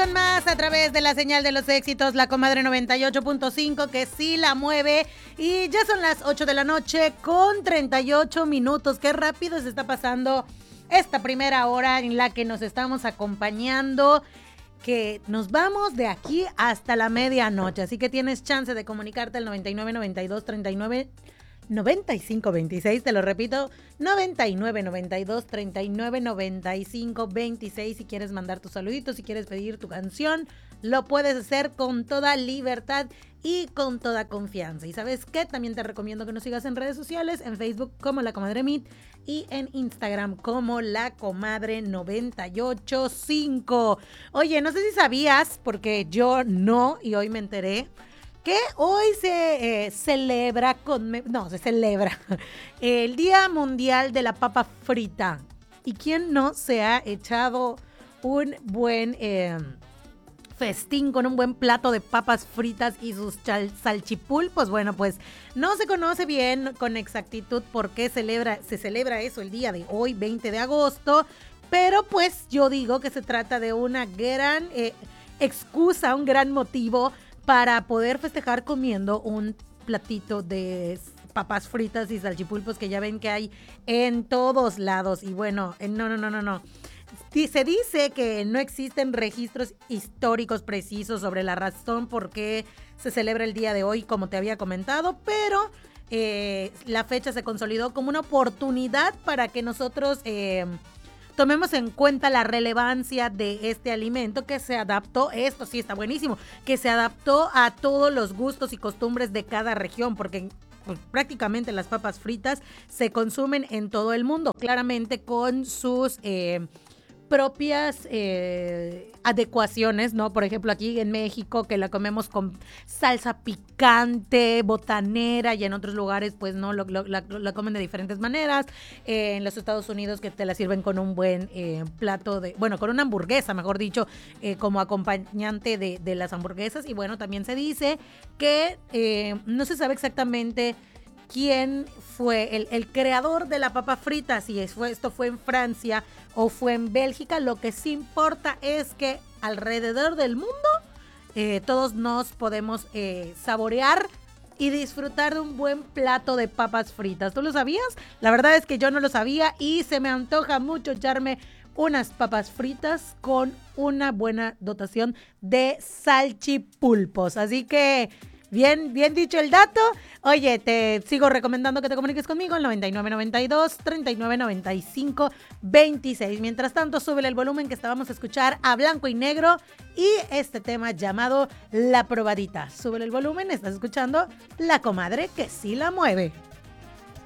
con más a través de la señal de los éxitos, la comadre 98.5, que sí la mueve. Y ya son las 8 de la noche con 38 minutos. Qué rápido se está pasando esta primera hora en la que nos estamos acompañando, que nos vamos de aquí hasta la medianoche. Así que tienes chance de comunicarte al 99 92 39 95 26, te lo repito, 99 92 39 95 26. Si quieres mandar tus saluditos, si quieres pedir tu canción, lo puedes hacer con toda libertad y con toda confianza. Y ¿sabes qué? También te recomiendo que nos sigas en redes sociales, en Facebook como La Comadre Meet y en Instagram como La Comadre 985. Oye, no sé si sabías, porque yo no, y hoy me enteré, que hoy se celebra el Día Mundial de la Papa Frita. ¿Y quién no se ha echado un buen festín con un buen plato de papas fritas y sus salchipulpos? Bueno, pues no se conoce bien con exactitud por qué se celebra eso el día de hoy, 20 de agosto, pero pues yo digo que se trata de una gran excusa, un gran motivo para poder festejar comiendo un platito de papas fritas y salchipulpos que ya ven que hay en todos lados. Y bueno, no. Se dice que no existen registros históricos precisos sobre la razón por qué se celebra el día de hoy, como te había comentado, pero la fecha se consolidó como una oportunidad para que nosotros tomemos en cuenta la relevancia de este alimento que se adaptó, esto sí está buenísimo, que se adaptó a todos los gustos y costumbres de cada región, porque pues, prácticamente las papas fritas se consumen en todo el mundo, claramente con sus propias adecuaciones, ¿no? Por ejemplo, aquí en México, que la comemos con salsa picante, botanera, y en otros lugares, pues no, la comen de diferentes maneras. En los Estados Unidos, que te la sirven con un buen plato con una hamburguesa, mejor dicho, como acompañante de las hamburguesas. Y bueno, también se dice que no se sabe exactamente quién fue el creador de la papa frita, si esto fue en Francia o fue en Bélgica. Lo que sí importa es que alrededor del mundo todos nos podemos saborear y disfrutar de un buen plato de papas fritas. ¿Tú lo sabías? La verdad es que yo no lo sabía y se me antoja mucho echarme unas papas fritas con una buena dotación de salchipulpos. Así que bien dicho el dato. Oye, te sigo recomendando que te comuniques conmigo al 99 92 39 95 26. Mientras tanto, súbele el volumen, que estábamos a escuchar a Blanco y Negro y este tema llamado La Probadita. Súbele el volumen, estás escuchando La Comadre que sí la mueve.